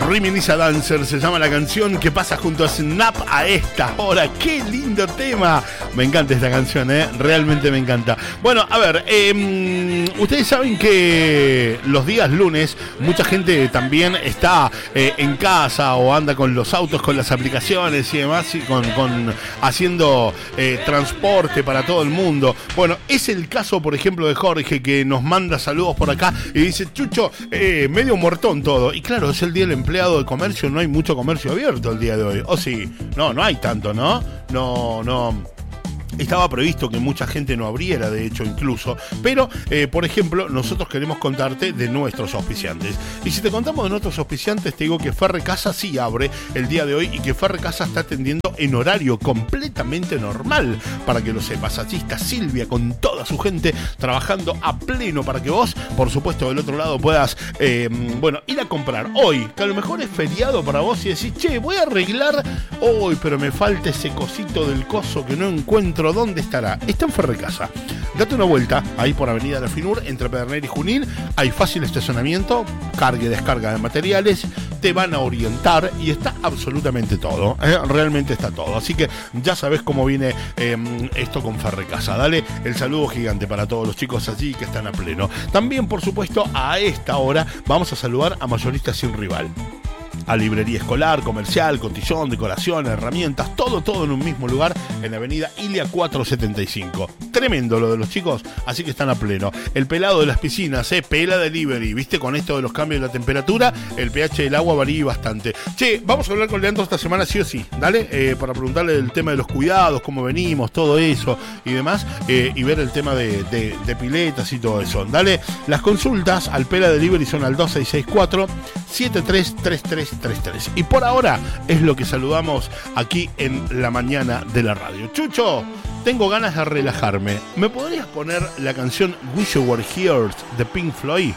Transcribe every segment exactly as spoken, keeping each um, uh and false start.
Reminisce Dancer se llama la canción que pasa junto a Snap a esta hora. ¡Qué lindo tema! Me encanta esta canción, ¿eh? Realmente me encanta. Bueno, a ver, eh, ustedes saben que los días lunes mucha gente también está eh, en casa o anda con los autos, con las aplicaciones y demás, y con, con haciendo eh, transporte para todo el mundo. Bueno, es el caso, por ejemplo, de Jorge, que nos manda saludos por acá y dice: Chucho, eh, medio muertón todo. Y claro, es el día del empleado de comercio, no hay mucho comercio abierto el día de hoy. ¿O sí? No, no hay tanto, ¿no? No, no. Estaba previsto que mucha gente no abriera, de hecho, incluso. Pero, eh, por ejemplo, nosotros queremos contarte de nuestros auspiciantes. Y si te contamos de nuestros auspiciantes, te digo que Ferre Casa sí abre el día de hoy y que Ferre Casa está atendiendo en horario completamente normal. Para que lo sepas, allí está Silvia con toda su gente trabajando a pleno para que vos, por supuesto, del otro lado puedas, eh, bueno, ir a comprar hoy, que a lo mejor es feriado para vos y decís: che, voy a arreglar hoy, pero me falta ese cosito del coso que no encuentro. ¿Dónde estará? Está en Ferre Casa. Date una vuelta ahí por Avenida La Finur, entre Pedernera y Junín. Hay fácil estacionamiento, carga y descarga de materiales. Te van a orientar y está absolutamente todo, ¿eh? Realmente está todo. Así que ya sabes cómo viene eh, esto con Ferre Casa. Dale el saludo gigante para todos los chicos allí que están a pleno. También, por supuesto, a esta hora vamos a saludar a Mayoristas Sin Rival. A librería escolar, comercial, cotillón, decoración, herramientas, todo, todo en un mismo lugar, en Avenida Ilia cuatrocientos setenta y cinco. Tremendo lo de los chicos, así que están a pleno. El pelado de las piscinas, eh, Pela Delivery, viste, con esto de los cambios de la temperatura, el pH del agua varía bastante. Che, vamos a hablar con Leandro esta semana sí o sí, dale, eh, para preguntarle el tema de los cuidados, cómo venimos, todo eso y demás, eh, y ver el tema de, de, de piletas y todo eso. Dale, las consultas al Pela Delivery son al dos seis seis cuatro, siete tres tres tres tres tres. Y por ahora es lo que saludamos aquí en la mañana de la radio. Chucho, tengo ganas de relajarme. ¿Me podrías poner la canción Wish You Were Here de Pink Floyd?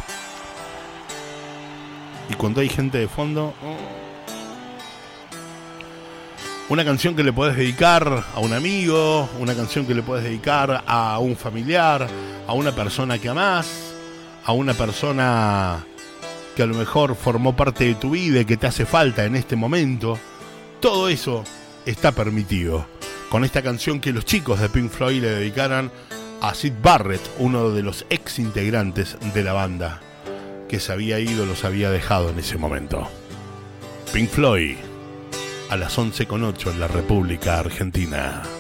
Y cuando hay gente de fondo, una canción que le podés dedicar a un amigo, una canción que le podés dedicar a un familiar, a una persona que amás, a una persona que a lo mejor formó parte de tu vida y que te hace falta en este momento. Todo eso está permitido con esta canción que los chicos de Pink Floyd le dedicaran a Syd Barrett, uno de los ex integrantes de la banda que se había ido, los había dejado en ese momento. Pink Floyd, a las once con ocho en la República Argentina.